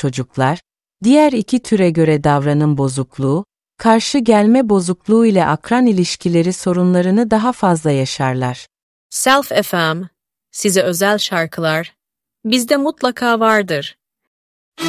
çocuklar, diğer iki türe göre davranım bozukluğu, karşı gelme bozukluğu ile akran ilişkileri sorunlarını daha fazla yaşarlar. Self FM, size özel şarkılar, bizde mutlaka vardır.